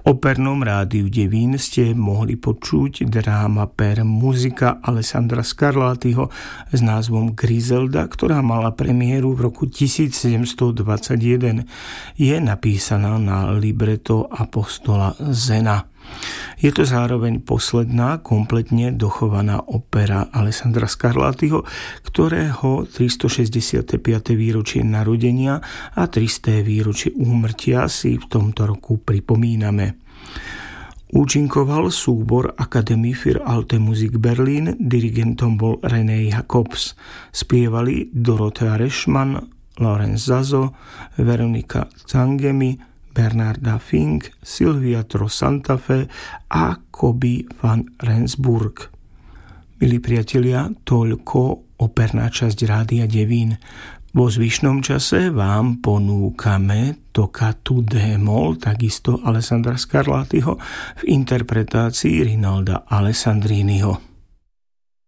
opernom rádiu Devín ste mohli počuť dráma per muzika Alessandra Scarlattiho s názvom Griselda, ktorá mala premiéru v roku 1721. Je napísaná na libreto Apostola Zena. Je to zároveň posledná kompletne dochovaná opera Alessandra Scarlattiho, ktorého 365. výročie narodenia a 300. výročie úmrtia si v tomto roku pripomíname. Účinkoval súbor Akademie für Alte Musik Berlin, dirigentom bol René Jacobs. Spievali Dorothea Reschmann, Lorenz Zaso, Veronika Zangemi, Bernarda Fink, Silvia Tro Santa Fe a Kobi van Rensburg. Milí priatelia, toľko operná časť Rádia Devín. Vo zvyšnom čase vám ponúkame Toccatu d-moll, takisto Alessandra Scarlattiho v interpretácii Rinalda Alessandriniho.